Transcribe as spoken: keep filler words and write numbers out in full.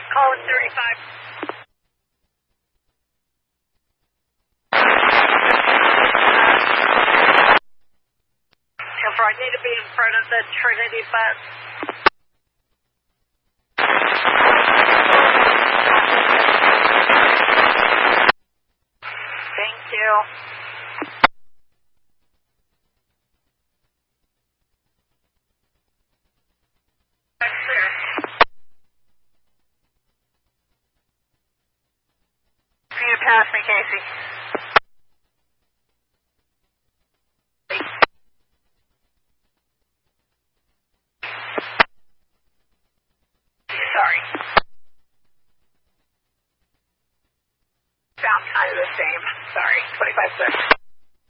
Call thirty-five. Silver, I need to be in front of the Trinity bus. Thank you. I'm clear. For you to pass me, Casey. Sorry. Sound kind of the same. Sorry. twenty-five six.